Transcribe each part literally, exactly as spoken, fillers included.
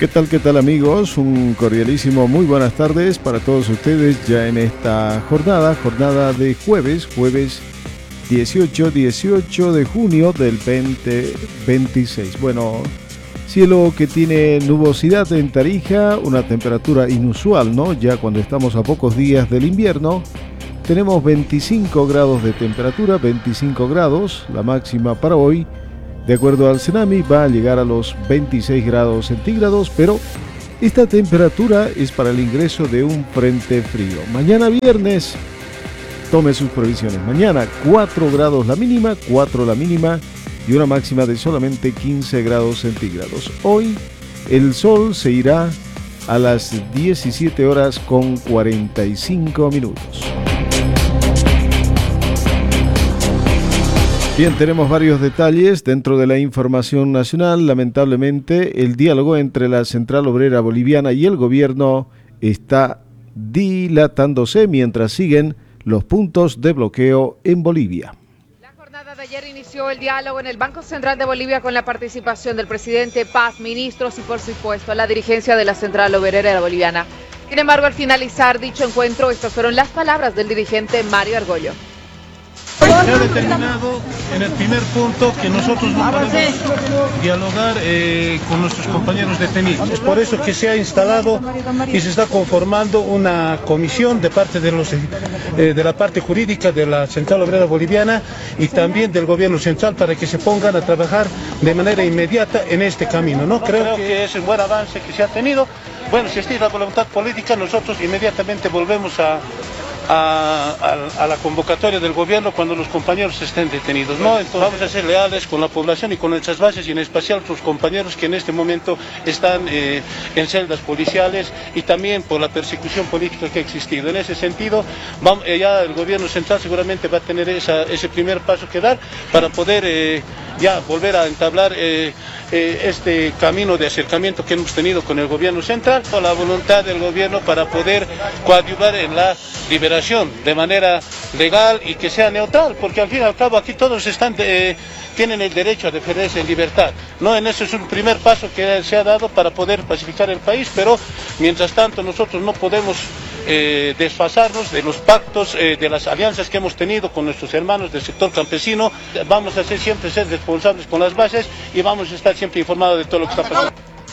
¿Qué tal, qué tal amigos? Un cordialísimo muy buenas tardes para todos ustedes ya en esta jornada, jornada de jueves, jueves dieciocho, dieciocho de junio del veinte veintiséis. Bueno, cielo que tiene nubosidad en Tarija, una temperatura inusual, ¿no? Ya cuando estamos a pocos días del invierno, tenemos veinticinco grados de temperatura, veinticinco grados, la máxima para hoy. De acuerdo al Cenami va a llegar a los veintiséis grados centígrados, pero esta temperatura es para el ingreso de un frente frío. Mañana viernes, tome sus previsiones. Mañana cuatro grados la mínima, cuatro la mínima y una máxima de solamente quince grados centígrados. Hoy el sol se irá a las diecisiete horas con cuarenta y cinco minutos. Bien, tenemos varios detalles dentro de la información nacional. Lamentablemente, el diálogo entre la Central Obrera Boliviana y el gobierno está dilatándose mientras siguen los puntos de bloqueo en Bolivia. La jornada de ayer inició el diálogo en el Banco Central de Bolivia con la participación del presidente Paz, ministros y por supuesto la dirigencia de la Central Obrera Boliviana. Sin embargo, al finalizar dicho encuentro, estas fueron las palabras del dirigente Mario Argollo. Se ha determinado en el primer punto que nosotros no podemos dialogar eh, con nuestros compañeros detenidos. Es por eso que se ha instalado y se está conformando una comisión de parte de, los, eh, de la parte jurídica de la Central Obrera Boliviana y también del gobierno central para que se pongan a trabajar de manera inmediata en este camino, ¿no? Creo, Creo que es un buen avance que se ha tenido. Bueno, si existe la voluntad política, nosotros inmediatamente volvemos a... A, a, a la convocatoria del gobierno cuando los compañeros estén detenidos, ¿no? Entonces vamos a ser leales con la población y con nuestras bases y en especial los compañeros que en este momento están eh, en celdas policiales y también por la persecución política que ha existido. En ese sentido, vamos, eh, ya el gobierno central seguramente va a tener esa, ese primer paso que dar para poder eh, ya volver a entablar eh, eh, este camino de acercamiento que hemos tenido con el gobierno central, con la voluntad del gobierno para poder coadyuvar en la liberación de manera legal y que sea neutral, porque al fin y al cabo aquí todos están eh, tienen el derecho a defenderse en libertad, ¿no? En eso es un primer paso que se ha dado para poder pacificar el país, pero mientras tanto nosotros no podemos eh, desfasarnos de los pactos, eh, de las alianzas que hemos tenido con nuestros hermanos del sector campesino. Vamos a ser siempre ser responsables con las bases y vamos a estar siempre informados de todo lo que está pasando.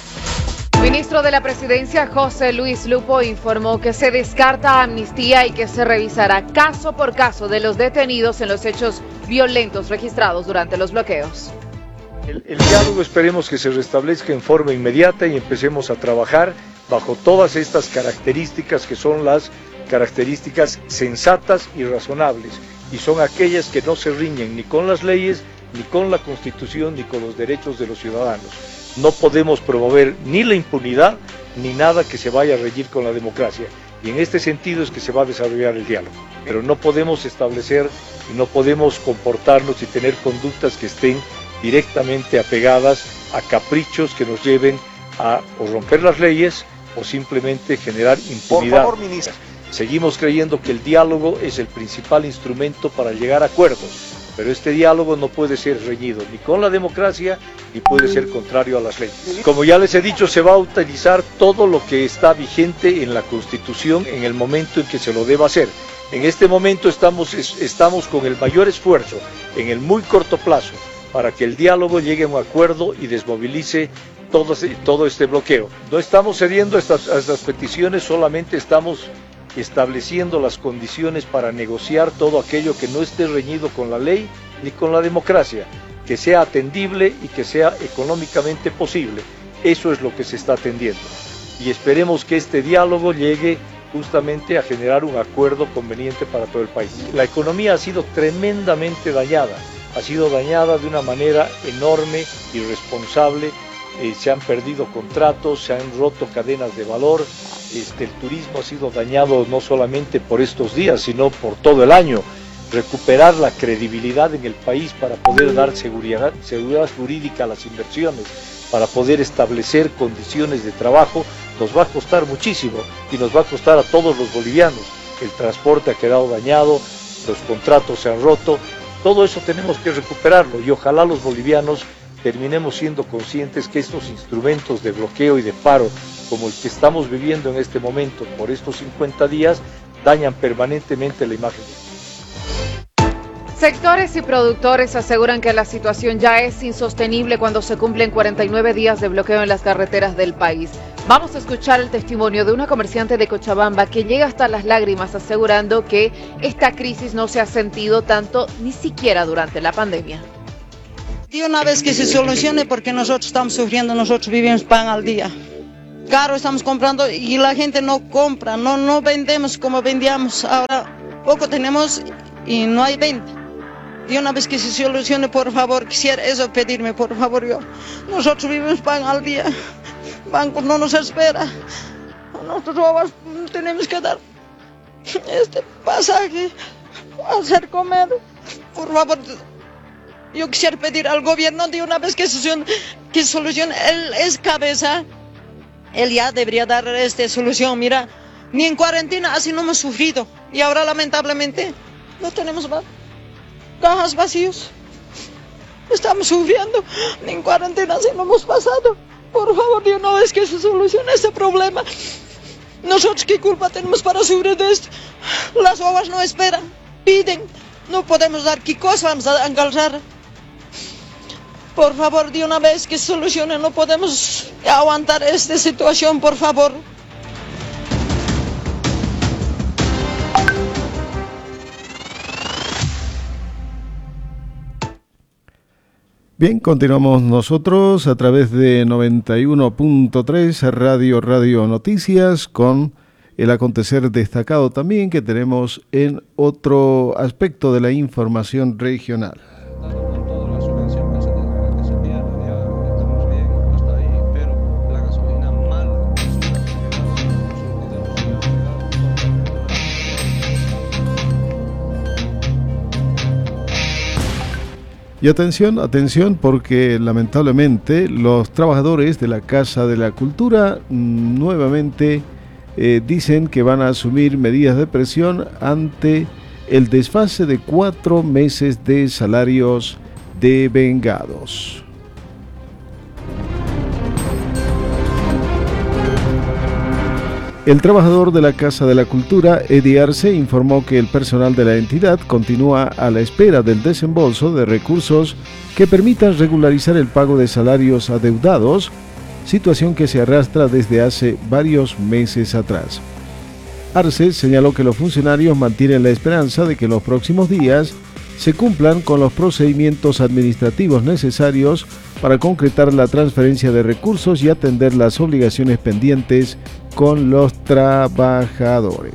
El ministro de la Presidencia, José Luis Lupo, informó que se descarta amnistía y que se revisará caso por caso de los detenidos en los hechos violentos registrados durante los bloqueos. El, el diálogo esperemos que se restablezca en forma inmediata y empecemos a trabajar bajo todas estas características que son las características sensatas y razonables y son aquellas que no se riñen ni con las leyes, ni con la Constitución, ni con los derechos de los ciudadanos. No podemos promover ni la impunidad ni nada que se vaya a reñir con la democracia y en este sentido es que se va a desarrollar el diálogo, pero no podemos establecer y no podemos comportarnos y tener conductas que estén directamente apegadas a caprichos que nos lleven a o romper las leyes o simplemente generar impunidad. Por favor, ministro. Seguimos creyendo que el diálogo es el principal instrumento para llegar a acuerdos. Pero este diálogo no puede ser reñido ni con la democracia ni puede ser contrario a las leyes. Como ya les he dicho, se va a utilizar todo lo que está vigente en la Constitución en el momento en que se lo deba hacer. En este momento estamos, estamos con el mayor esfuerzo, en el muy corto plazo, para que el diálogo llegue a un acuerdo y desmovilice todo, todo este bloqueo. No estamos cediendo a estas, a estas peticiones, solamente estamos estableciendo las condiciones para negociar todo aquello que no esté reñido con la ley ni con la democracia, que sea atendible y que sea económicamente posible. Eso es lo que se está atendiendo. Y esperemos que este diálogo llegue justamente a generar un acuerdo conveniente para todo el país. La economía ha sido tremendamente dañada, ha sido dañada de una manera enorme, irresponsable. Eh, se han perdido contratos, se han roto cadenas de valor. Este, el turismo ha sido dañado no solamente por estos días, sino por todo el año. Recuperar la credibilidad en el país para poder dar seguridad, seguridad jurídica a las inversiones, para poder establecer condiciones de trabajo, nos va a costar muchísimo y nos va a costar a todos los bolivianos. El transporte ha quedado dañado, los contratos se han roto, todo eso tenemos que recuperarlo y ojalá los bolivianos terminemos siendo conscientes que estos instrumentos de bloqueo y de paro, como el que estamos viviendo en este momento por estos cincuenta días, dañan permanentemente la imagen. Sectores y productores aseguran que la situación ya es insostenible cuando se cumplen cuarenta y nueve días de bloqueo en las carreteras del país. Vamos a escuchar el testimonio de una comerciante de Cochabamba que llega hasta las lágrimas asegurando que esta crisis no se ha sentido tanto ni siquiera durante la pandemia. De una vez que se solucione, porque nosotros estamos sufriendo, nosotros vivimos pan al día. Caro estamos comprando y la gente no compra, no, no vendemos como vendíamos. Ahora poco tenemos y no hay venta. Y una vez que se solucione, por favor, quisiera eso pedirme, por favor, yo. Nosotros vivimos pan al día, banco no nos espera, nosotros tenemos que dar este pasaje, hacer comer, por favor. Yo quisiera pedir al gobierno de una vez que solucione, que solucione, él es cabeza, él ya debería dar esta solución. Mira, ni en cuarentena así no hemos sufrido y ahora lamentablemente no tenemos más. Cajas vacíos, estamos sufriendo, ni en cuarentena así no hemos pasado. Por favor, de una vez que se solucione este problema. Nosotros qué culpa tenemos para sufrir de esto. Las obras no esperan, piden, no podemos dar qué cosa vamos a engalzar. Por favor, de una vez que se solucione, no podemos aguantar esta situación, por favor. Bien, continuamos nosotros a través de noventa y uno punto tres Radio Radio Noticias con el acontecer destacado también que tenemos en otro aspecto de la información regional. Y atención, atención, porque lamentablemente los trabajadores de la Casa de la Cultura mmm, nuevamente eh, dicen que van a asumir medidas de presión ante el desfase de cuatro meses de salarios devengados. El trabajador de la Casa de la Cultura, Eddie Arce, informó que el personal de la entidad continúa a la espera del desembolso de recursos que permitan regularizar el pago de salarios adeudados, situación que se arrastra desde hace varios meses atrás. Arce señaló que los funcionarios mantienen la esperanza de que en los próximos días se cumplan con los procedimientos administrativos necesarios para concretar la transferencia de recursos y atender las obligaciones pendientes con los trabajadores.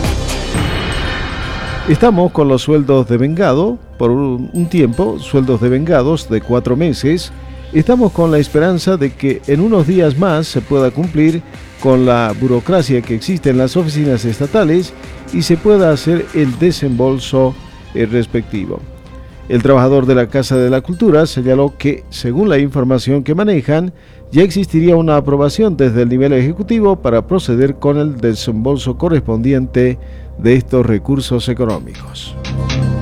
Estamos con los sueldos devengados por un tiempo, sueldos devengados de cuatro meses. Estamos con la esperanza de que en unos días más se pueda cumplir con la burocracia que existe en las oficinas estatales y se pueda hacer el desembolso respectivo. El trabajador de la Casa de la Cultura señaló que, según la información que manejan, ya existiría una aprobación desde el nivel ejecutivo para proceder con el desembolso correspondiente de estos recursos económicos.